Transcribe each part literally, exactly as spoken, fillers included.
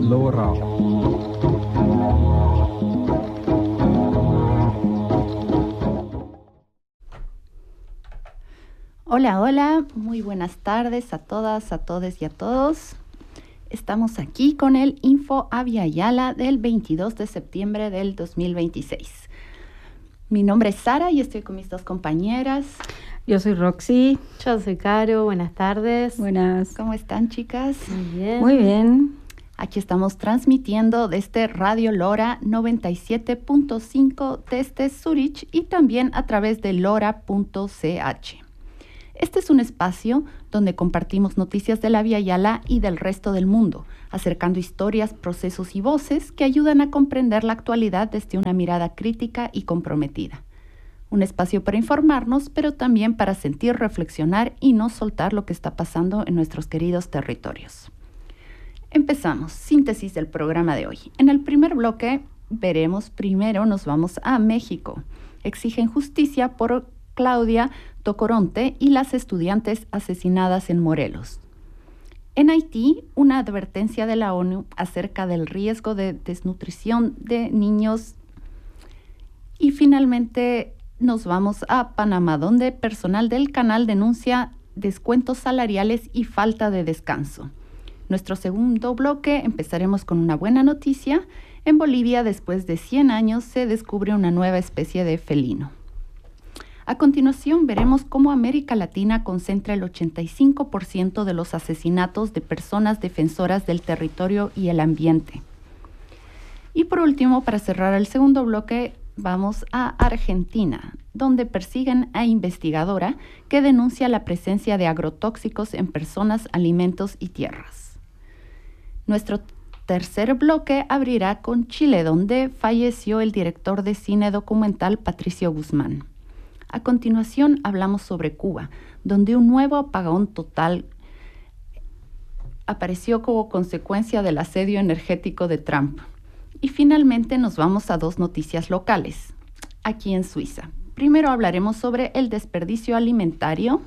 LoRa. Hola, hola, muy buenas tardes a todas, a todes y a todos. Estamos aquí con el Info Avia Yala del veintidós de septiembre del dos mil veintiséis. Mi nombre es Sara y estoy con mis dos compañeras. Yo soy Roxy. Yo soy Caro, buenas tardes. Buenas. ¿Cómo están, chicas? Muy bien. Muy bien. Aquí estamos transmitiendo desde Radio Lora noventa y siete punto cinco desde Zurich y también a través de lora punto c h. Este es un espacio donde compartimos noticias de la Via Yala y del resto del mundo, acercando historias, procesos y voces que ayudan a comprender la actualidad desde una mirada crítica y comprometida. Un espacio para informarnos, pero también para sentir, reflexionar y no soltar lo que está pasando en nuestros queridos territorios. Empezamos. Síntesis del programa de hoy. En el primer bloque veremos, primero nos vamos a México. Exigen justicia por Claudia Tocoronte y las estudiantes asesinadas en Morelos. En Haití, una advertencia de la ONU acerca del riesgo de desnutrición de niños. Y finalmente nos vamos a Panamá, donde personal del canal denuncia descuentos salariales y falta de descanso. Nuestro segundo bloque empezaremos con una buena noticia. En Bolivia, después de cien años, se descubre una nueva especie de felino. A continuación, veremos cómo América Latina concentra el ochenta y cinco por ciento de los asesinatos de personas defensoras del territorio y el ambiente. Y por último, para cerrar el segundo bloque, vamos a Argentina, donde persiguen a investigadora que denuncia la presencia de agrotóxicos en personas, alimentos y tierras. Nuestro tercer bloque abrirá con Chile, donde falleció el director de cine documental Patricio Guzmán. A continuación hablamos sobre Cuba, donde un nuevo apagón total apareció como consecuencia del asedio energético de Trump. Y finalmente nos vamos a dos noticias locales, aquí en Suiza. Primero hablaremos sobre el desperdicio alimentario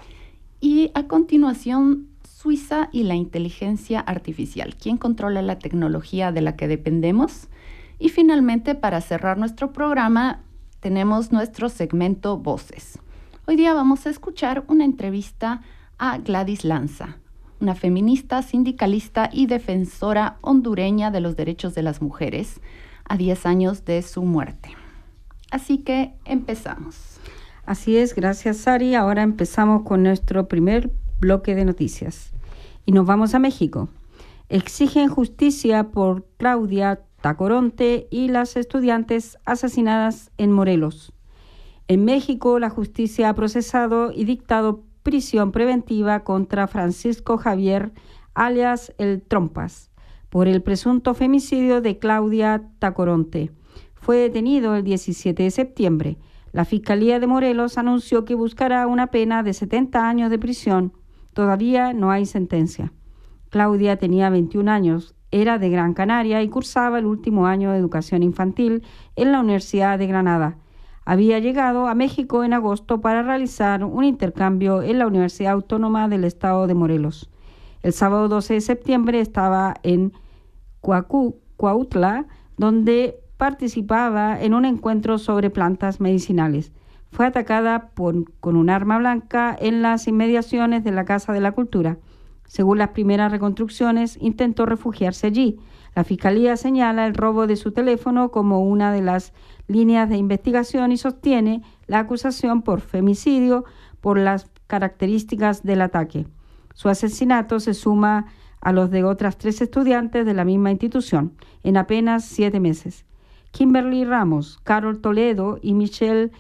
y a continuación Suiza y la inteligencia artificial. ¿Quién controla la tecnología de la que dependemos? Y finalmente, para cerrar nuestro programa, tenemos nuestro segmento Voces. Hoy día vamos a escuchar una entrevista a Gladys Lanza, una feminista, sindicalista y defensora hondureña de los derechos de las mujeres, a diez años de su muerte. Así que empezamos. Así es, gracias Sari. Ahora empezamos con nuestro primer bloque de noticias. Y nos vamos a México. Exigen justicia por Claudia Tocoronte y las estudiantes asesinadas en Morelos. En México, la justicia ha procesado y dictado prisión preventiva contra Francisco Javier, alias El Trompas, por el presunto femicidio de Claudia Tocoronte. Fue detenido el diecisiete de septiembre. La Fiscalía de Morelos anunció que buscará una pena de setenta años de prisión. Todavía no hay sentencia. Claudia tenía veintiún años. Era de Gran Canaria y cursaba el último año de educación infantil en la Universidad de Granada. Había llegado a México en agosto para realizar un intercambio en la Universidad Autónoma del Estado de Morelos. El sábado doce de septiembre estaba en Coacú, Cuautla, donde participaba en un encuentro sobre plantas medicinales. Fue atacada por, con un arma blanca en las inmediaciones de la Casa de la Cultura. Según las primeras reconstrucciones, intentó refugiarse allí. La Fiscalía señala el robo de su teléfono como una de las líneas de investigación y sostiene la acusación por femicidio por las características del ataque. Su asesinato se suma a los de otras tres estudiantes de la misma institución en apenas siete meses. Kimberly Ramos, Carol Toledo y Michelle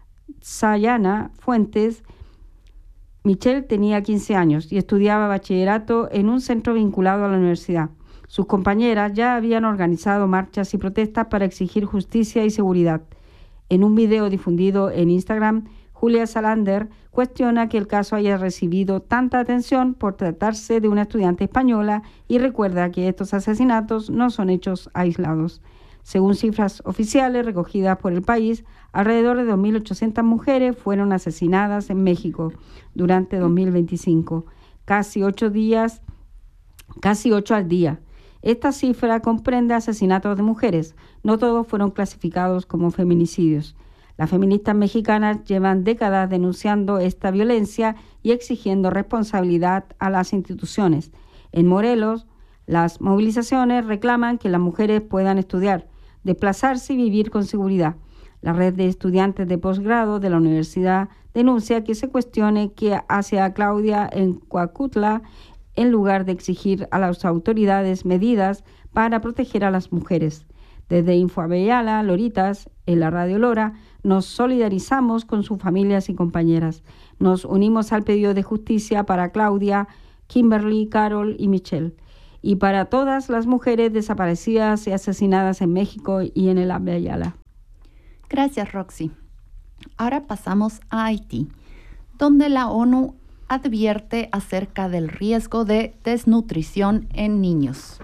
Sayana Fuentes. Michelle tenía quince años y estudiaba bachillerato en un centro vinculado a la universidad. Sus compañeras ya habían organizado marchas y protestas para exigir justicia y seguridad. En un video difundido en Instagram, Julia Salander cuestiona que el caso haya recibido tanta atención por tratarse de una estudiante española y recuerda que estos asesinatos no son hechos aislados. Según cifras oficiales recogidas por El País, alrededor de dos mil ochocientas mujeres fueron asesinadas en México durante dos mil veinticinco, casi ocho días, casi ocho al día. Esta cifra comprende asesinatos de mujeres. No todos fueron clasificados como feminicidios. Las feministas mexicanas llevan décadas denunciando esta violencia y exigiendo responsabilidad a las instituciones. En Morelos, las movilizaciones reclaman que las mujeres puedan estudiar, desplazarse y vivir con seguridad. La red de estudiantes de posgrado de la universidad denuncia que se cuestione qué hace a Claudia en Cuautla en lugar de exigir a las autoridades medidas para proteger a las mujeres. Desde InfoAbeyala, Loritas, en la Radio Lora, nos solidarizamos con sus familias y compañeras. Nos unimos al pedido de justicia para Claudia, Kimberly, Carol y Michelle, y para todas las mujeres desaparecidas y asesinadas en México y en el Abeyala. Gracias, Roxy. Ahora pasamos a Haití, donde la ONU advierte acerca del riesgo de desnutrición en niños.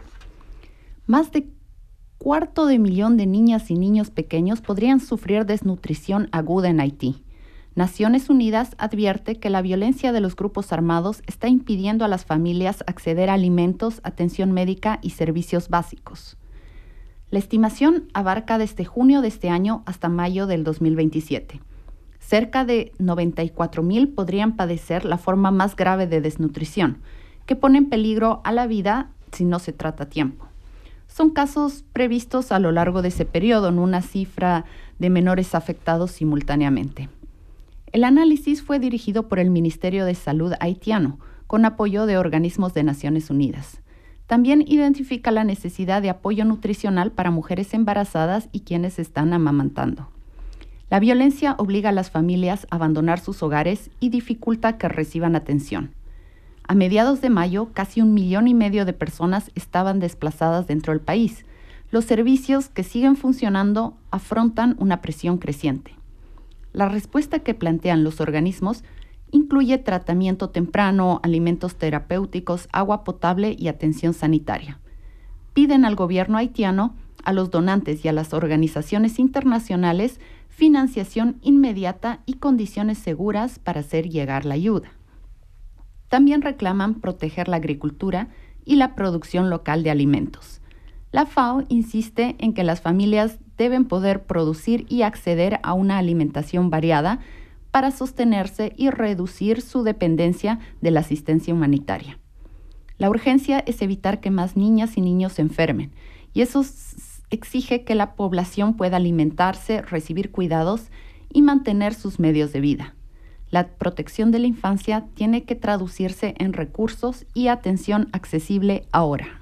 Más de cuarto de millón de niñas y niños pequeños podrían sufrir desnutrición aguda en Haití. Naciones Unidas advierte que la violencia de los grupos armados está impidiendo a las familias acceder a alimentos, atención médica y servicios básicos. La estimación abarca desde junio de este año hasta mayo del dos mil veintisiete. Cerca de noventa y cuatro mil podrían padecer la forma más grave de desnutrición, que pone en peligro a la vida si no se trata a tiempo. Son casos previstos a lo largo de ese periodo, en una cifra de menores afectados simultáneamente. El análisis fue dirigido por el Ministerio de Salud haitiano, con apoyo de organismos de Naciones Unidas. También identifica la necesidad de apoyo nutricional para mujeres embarazadas y quienes están amamantando. La violencia obliga a las familias a abandonar sus hogares y dificulta que reciban atención. A mediados de mayo, casi un millón y medio de personas estaban desplazadas dentro del país. Los servicios que siguen funcionando afrontan una presión creciente. La respuesta que plantean los organismos incluye tratamiento temprano, alimentos terapéuticos, agua potable y atención sanitaria. Piden al gobierno haitiano, a los donantes y a las organizaciones internacionales financiación inmediata y condiciones seguras para hacer llegar la ayuda. También reclaman proteger la agricultura y la producción local de alimentos. La FAO insiste en que las familias deben poder producir y acceder a una alimentación variada para sostenerse y reducir su dependencia de la asistencia humanitaria. La urgencia es evitar que más niñas y niños se enfermen, y eso exige que la población pueda alimentarse, recibir cuidados y mantener sus medios de vida. La protección de la infancia tiene que traducirse en recursos y atención accesible ahora.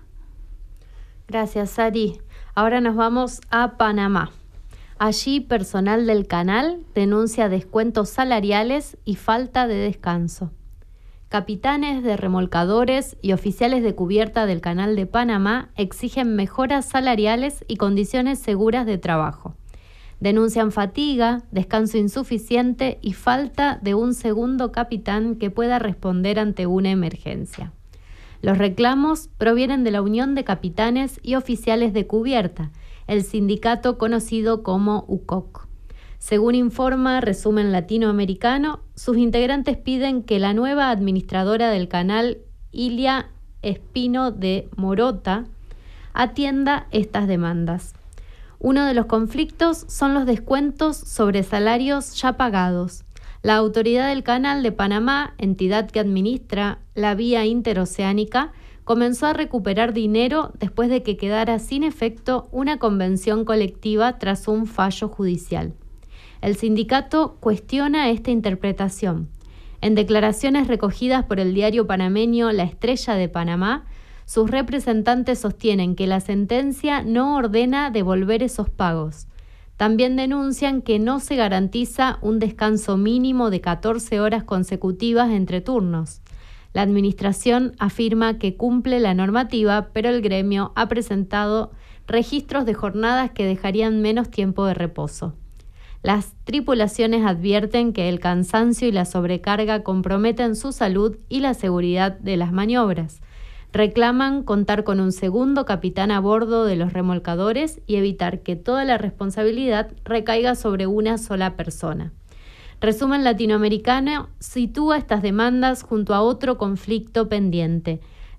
Gracias, Sari. Ahora nos vamos a Panamá. Allí, personal del canal denuncia descuentos salariales y falta de descanso. Capitanes de remolcadores y oficiales de cubierta del Canal de Panamá exigen mejoras salariales y condiciones seguras de trabajo. Denuncian fatiga, descanso insuficiente y falta de un segundo capitán que pueda responder ante una emergencia. Los reclamos provienen de la Unión de Capitanes y Oficiales de Cubierta, el sindicato conocido como U C O C. Según informa Resumen Latinoamericano, sus integrantes piden que la nueva administradora del canal, Ilia Espino de Morota, atienda estas demandas. Uno de los conflictos son los descuentos sobre salarios ya pagados. La autoridad del Canal de Panamá, entidad que administra la vía interoceánica, comenzó a recuperar dinero después de que quedara sin efecto una convención colectiva tras un fallo judicial. El sindicato cuestiona esta interpretación. En declaraciones recogidas por el diario panameño La Estrella de Panamá, sus representantes sostienen que la sentencia no ordena devolver esos pagos. También denuncian que no se garantiza un descanso mínimo de catorce horas consecutivas entre turnos. La administración afirma que cumple la normativa, pero el gremio ha presentado registros de jornadas que dejarían menos tiempo de reposo. Las tripulaciones advierten que el cansancio y la sobrecarga comprometen su salud y la seguridad de las maniobras. Reclaman contar con un segundo capitán a bordo de los remolcadores y evitar que toda la responsabilidad recaiga sobre una sola persona. Resumen Latinoamericano sitúa estas demandas junto a otro conflicto pendiente,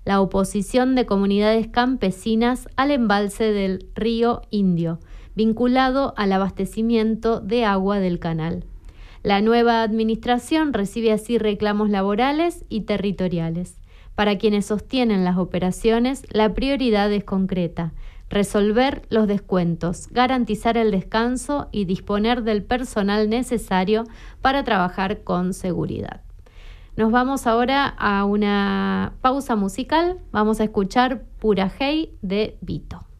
la oposición de comunidades campesinas al embalse del río Indio, vinculado al abastecimiento de agua del canal. La nueva administración recibe así reclamos laborales y territoriales. Para quienes sostienen las operaciones, la prioridad es concreta: resolver los descuentos, garantizar el descanso y disponer del personal necesario para trabajar con seguridad. Nos vamos ahora a una pausa musical. Vamos a escuchar Pura Hey de Vito.